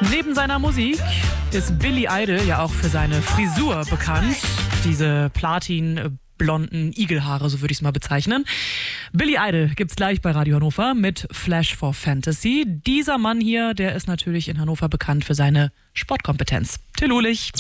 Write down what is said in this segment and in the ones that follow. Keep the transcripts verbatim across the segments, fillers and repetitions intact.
Neben seiner Musik ist Billy Idol ja auch für seine Frisur bekannt. Diese platinblonden Igelhaare, so würde ich es mal bezeichnen. Billy Idol gibt's gleich bei Radio Hannover mit Flash for Fantasy. Dieser Mann hier, der ist natürlich in Hannover bekannt für seine Sportkompetenz. Till Ulich.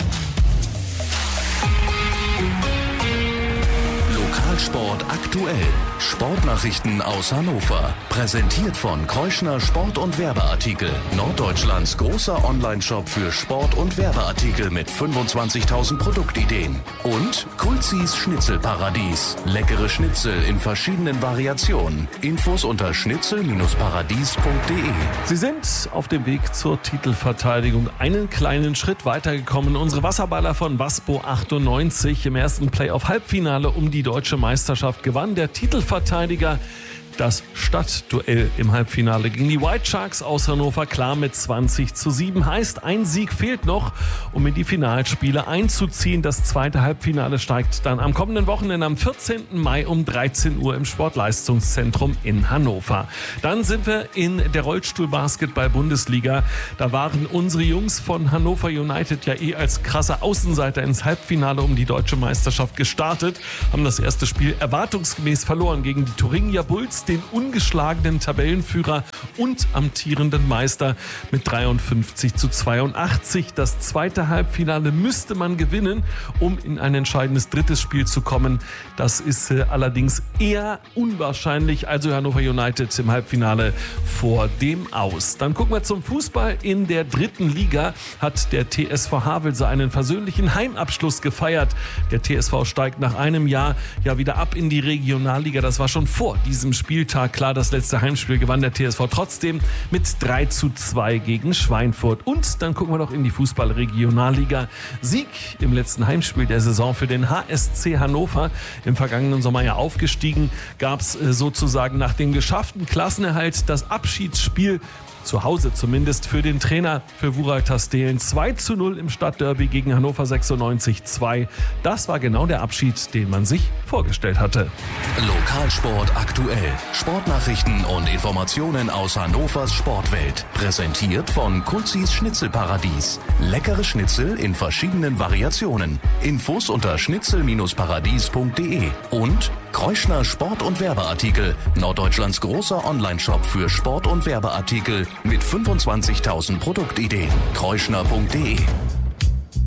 Lokalsport aktuell. Sportnachrichten aus Hannover. Präsentiert von Kreuschner Sport- und Werbeartikel. Norddeutschlands großer Onlineshop für Sport- und Werbeartikel mit fünfundzwanzigtausend Produktideen. Und Kulzis Schnitzelparadies. Leckere Schnitzel in verschiedenen Variationen. Infos unter schnitzel paradies punkt de. Sie sind auf dem Weg zur Titelverteidigung einen kleinen Schritt weitergekommen. Unsere Wasserballer von Waspo achtundneunzig im ersten Playoff-Halbfinale um die deutsche Meisterschaft gewann der Titelverteidiger das Stadtduell im Halbfinale gegen die White Sharks aus Hannover klar mit zwanzig zu sieben. Heißt, ein Sieg fehlt noch, um in die Finalspiele einzuziehen. Das zweite Halbfinale steigt dann am kommenden Wochenende am vierzehnten Mai um dreizehn Uhr im Sportleistungszentrum in Hannover. Dann sind wir in der Rollstuhl-Basketball-Bundesliga. Da waren unsere Jungs von Hannover United ja eh als krasse Außenseiter ins Halbfinale um die deutsche Meisterschaft gestartet, haben das erste Spiel erwartungsgemäß verloren gegen die Thuringia Bulls, den ungeschlagenen Tabellenführer und amtierenden Meister mit dreiundfünfzig zu zweiundachtzig. Das zweite Halbfinale müsste man gewinnen, um in ein entscheidendes drittes Spiel zu kommen. Das ist äh, allerdings eher unwahrscheinlich. Also Hannover United im Halbfinale vor dem Aus. Dann gucken wir zum Fußball. In der dritten Liga hat der T S V Havelse einen versöhnlichen Heimabschluss gefeiert. Der T S V steigt nach einem Jahr ja wieder ab in die Regionalliga. Das war schon vor diesem Spiel Spieltag klar. Das letzte Heimspiel gewann der T S V trotzdem mit drei zu zwei gegen Schweinfurt. Und dann gucken wir noch in die Fußball-Regionalliga. Sieg im letzten Heimspiel der Saison für den H S C Hannover. Im vergangenen Sommer ja aufgestiegen, gab es sozusagen nach dem geschafften Klassenerhalt das Abschiedsspiel, zu Hause zumindest, für den Trainer, für Wuralter Stehlen. zwei zu null im Stadtderby gegen Hannover sechsundneunzig zwei. Das war genau der Abschied, den man sich vorgestellt hatte. Lokalsport aktuell. Sportnachrichten und Informationen aus Hannovers Sportwelt. Präsentiert von Kulzis Schnitzelparadies. Leckere Schnitzel in verschiedenen Variationen. Infos unter schnitzel paradies punkt de. Und Kreuschner Sport- und Werbeartikel. Norddeutschlands großer Onlineshop für Sport- und Werbeartikel mit fünfundzwanzigtausend Produktideen. kreuschner punkt de.